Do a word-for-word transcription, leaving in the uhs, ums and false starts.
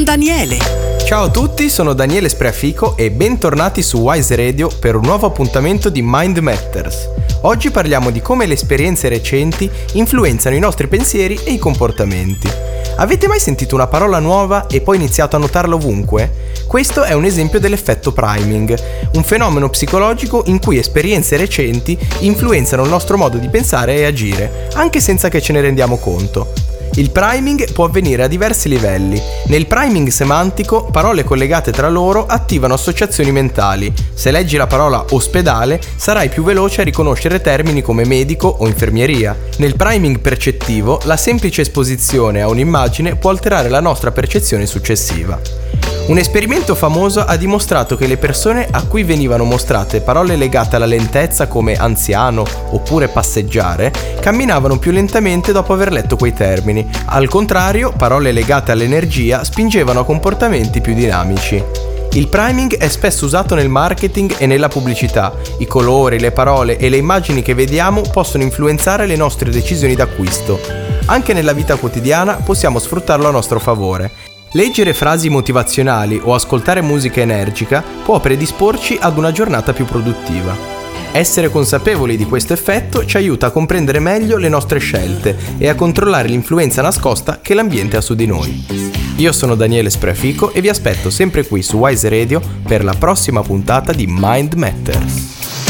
con Daniele. Ciao a tutti, sono Daniele Spreafico e bentornati su Wise Radio per un nuovo appuntamento di Mind Matters. Oggi parliamo di come le esperienze recenti influenzano i nostri pensieri e i comportamenti. Avete mai sentito una parola nuova e poi iniziato a notarla ovunque? Questo è un esempio dell'effetto priming, un fenomeno psicologico in cui esperienze recenti influenzano il nostro modo di pensare e agire, anche senza che ce ne rendiamo conto. Il priming può avvenire a diversi livelli. Nel priming semantico, parole collegate tra loro attivano associazioni mentali. Se leggi la parola ospedale, sarai più veloce a riconoscere termini come medico o infermieria. Nel priming percettivo, la semplice esposizione a un'immagine può alterare la nostra percezione successiva. Un esperimento famoso ha dimostrato che le persone a cui venivano mostrate parole legate alla lentezza come anziano oppure passeggiare camminavano più lentamente dopo aver letto quei termini. Al contrario, parole legate all'energia spingevano a comportamenti più dinamici. Il priming è spesso usato nel marketing e nella pubblicità. I colori, le parole e le immagini che vediamo possono influenzare le nostre decisioni d'acquisto. Anche nella vita quotidiana possiamo sfruttarlo a nostro favore. Leggere frasi motivazionali o ascoltare musica energica può predisporci ad una giornata più produttiva. Essere consapevoli di questo effetto ci aiuta a comprendere meglio le nostre scelte e a controllare l'influenza nascosta che l'ambiente ha su di noi. Io sono Daniele Spreafico e vi aspetto sempre qui su Wise Radio per la prossima puntata di Mind Matters.